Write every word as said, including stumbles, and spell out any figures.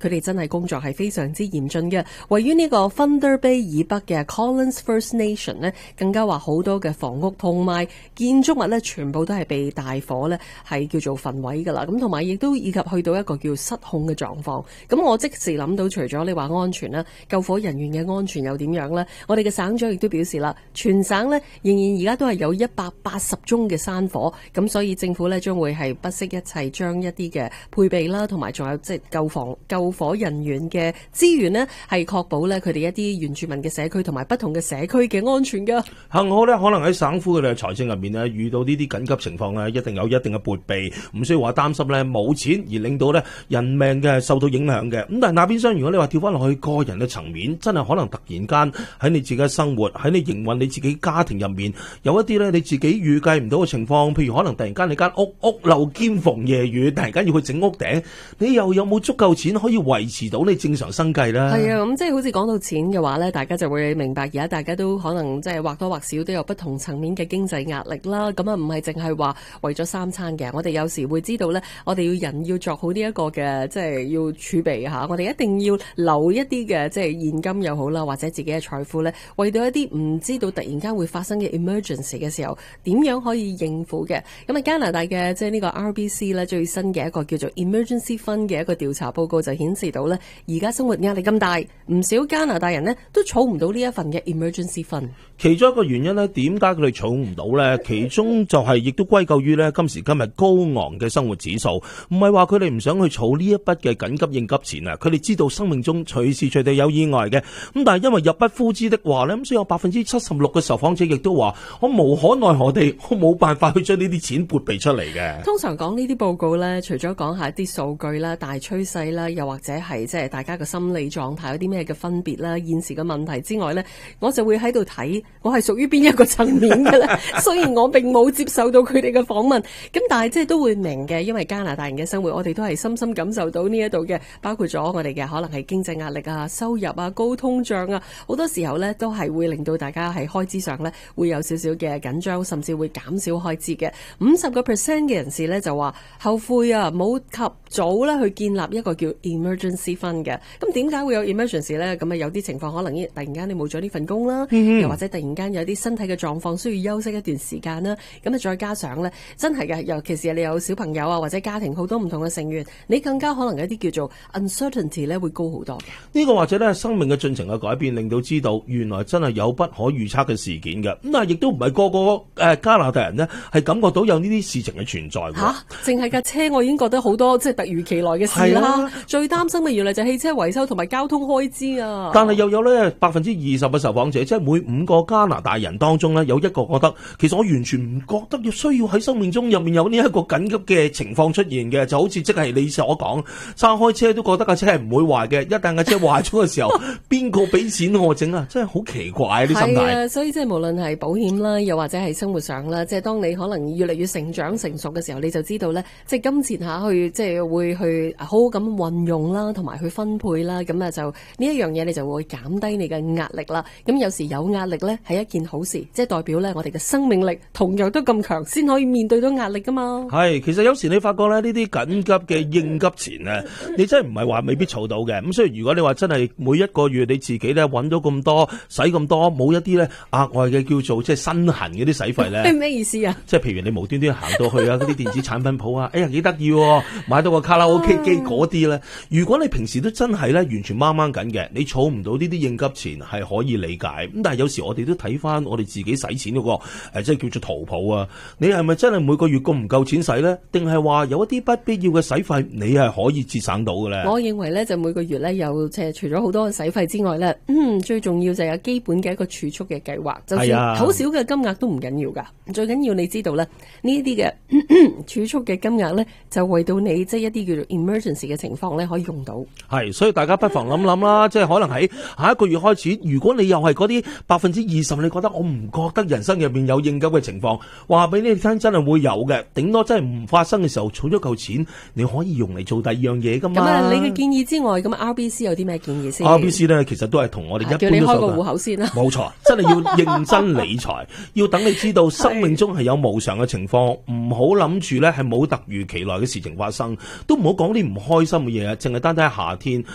佢哋真係工作係非常之嚴峻嘅。位於呢個 Thunder Bay 以北嘅 Collins First Nation 呢，更加話好多嘅房屋同埋建築物呢，全部都係被大火呢係叫做焚毀噶啦。咁同埋亦都以及去到一個叫失控嘅狀況。咁我即時諗到，除咗你話安全啦，救火人員嘅安全又點樣呢？我哋嘅省長亦都表示啦，全省呢仍然而家都係有一百八十宗嘅山火，咁所以政府呢將會係不惜一切，將一啲嘅配備啦，同埋仲有即係救防救火人員嘅資源呢，係確保呢佢哋一啲原住民嘅社區同埋不同嘅社區嘅安全噶。 幸好呢，可能喺省府嘅財政入面呢，遇到呢啲緊急情況呢，一定有一定嘅撥備，唔需要話擔心呢冇錢而令到呢人命嘅受到影響嘅。咁但係那邊廂，如果你話跳翻落去個人嘅層面，真係可能突然間喺你自己嘅生活，喺你營運你自己家庭入面，有一啲呢你自己預計唔到嘅情況，譬如可能突然間你間屋屋漏兼逢夜雨，突然間要去整屋頂，你又有冇足夠錢可以維持到你正常生計呢？ 係啊，咁即係好似講到錢嘅話呢，大家就會明白而家大家都可能即係或多或少都有不同層面嘅經濟壓力啦。咁啊唔係淨係話為咗三餐嘅，我哋有時會知道呢，我哋要人要作好呢一個嘅即係要儲備吓，我哋一定要留一啲嘅即係現金又好啦，或者自己嘅財富呢，為到一啲唔知道突然間會發生嘅 emergency 嘅時候，點樣可以應付嘅？咁啊加拿大嘅即係呢個 R B C 呢，最新嘅一個叫做 Emergency Fund 嘅一個調查報告就顯示到呢，而家生活壓力咁大，唔少加拿大人呢都儲唔到呢一份嘅 Emergency Fund。 其中一個原因呢，點解佢哋儲唔到呢？其中就係亦都歸咎於呢今時今日高昂嘅生活指數，唔係話佢哋唔想去儲呢一筆嘅緊急應急錢啊！佢哋知道生命中隨時隨地有意外嘅，咁但係因為入不敷支的話呢，咁所以有百分之七十六嘅受訪者亦都話，我無可奈何地，我冇辦法去將呢啲錢撥備出嚟嘅。 通常講呢啲報告呢，除咗講下啲數據啦、大趨勢啦，又或者係即係大家嘅心理狀態有啲咩嘅分別啦、現時嘅問題之外呢，我就會喺度睇我係屬於邊一個層面嘅咧。雖然我並冇接受到佢哋嘅訪問，咁但係即係都會明嘅，因為加拿大人嘅生活，我哋都係深深感受到呢一度嘅，包括咗我哋嘅可能係經濟壓力啊、收入啊、高通脹啊，好多時候呢都係會令到大家喺開支上呢會有少少嘅緊張，甚至會減少開支嘅。五十個 percent 嘅人士呢就話後悔啊，冇及早呢去建立一個叫 emergency fund 嘅。咁點解會有 emergency 呢？咁啊有啲情況可能突然間你冇咗呢份工啦，嗯、又或者突然間有啲身體嘅狀況需要休息一段時間啦。咁啊再加上呢，真係嘅，尤其是你有小朋友啊或者家庭好多唔同嘅成員，你更加可能有啲叫做 uncertainty 呢會高好多嘅。 呢個或者呢生命嘅進程嘅改變，令到知道原來真係有不可預測嘅事件嘅。咁但係亦都唔係個個誒加拿大人呢係感覺到有呢啲事情嘅存在嘅。 吓，淨係架車我已經覺得好多即係突如其來嘅事啦。最擔心嘅原來就係汽車維修同埋交通開支啊。 但係又有咧百分之二十嘅受訪者，即係每五個加拿大人當中呢，有一個覺得其實我完全唔覺得要需要喺生命中入面有呢一個緊急嘅情況出現嘅，就好似即係你所講，揸開車都覺得架車係唔會壞嘅，一旦架車壞咗嘅時候，邊個俾錢我整啊？真係好奇怪啲心態。 係啊，所以即係無論係保險啦，又或者係生活上啦，即係當你可能越嚟越成長成熟嘅時候，你就知道咧，即係金錢下去即係會去好好咁運用啦，同埋去分配啦，咁啊就呢一樣嘢你就會減低你嘅壓力啦。咁有時有壓力咧係一件好事，即係代表咧我哋嘅生命力同樣都咁強，先可以面對到壓力噶嘛。 係，其實有時你發覺咧呢啲緊急嘅應急錢咧，你真係唔係話未必儲到嘅。咁所以如果你話真係每一個月你自己咧揾到咁多，使咁多，冇一啲咧額外嘅叫做即係身痕嗰啲使費咧， 咩意思啊？ 即係譬如你無端端行到去啊嗰啲電子產品鋪啊，哎呀幾得意喎，買到個卡拉 OK 機嗰啲咧。如果你平時都真係咧完全掹掹緊嘅，你儲唔到呢啲應急錢係可以理解。咁但係有時我哋都睇翻我哋自己使錢嗰個誒，即係叫做淘寶啊。你係咪真係每個月咁唔夠錢使咧？定係話有一啲不必要嘅使費，你係可以節省到嘅咧？ 我認為咧就每個月咧有即係除咗好多嘅使費之外咧，嗯，最重要就係有基本嘅一個儲蓄嘅計劃，就算好少嘅金額都唔緊要噶。最緊要你知道咧呢一啲嘅儲蓄嘅金額咧，就為到你即係一啲叫做 emergency 嘅情況咧可以用到。 係，所以大家不妨諗諗啦，即係可能喺下一個月開始，如果你又係嗰啲百分之二十，你覺得我唔覺得人生入邊有應急嘅情況，話俾你聽真係會有嘅，頂多真係唔發生嘅時候，儲咗嚿錢，你可以用嚟做第二樣嘢噶嘛。 咁啊，你嘅建議之外，咁 R B C 有啲咩建議先 ？R B C 咧，其實都係同我哋一般都叫你開個戶口先啦。 冇錯，真係要認真理財，要等你知道生命中係有無常嘅情況，唔好諗住咧係冇突如其來嘅事情發生，都唔好講啲唔開心嘅嘢，淨係單單係夏天。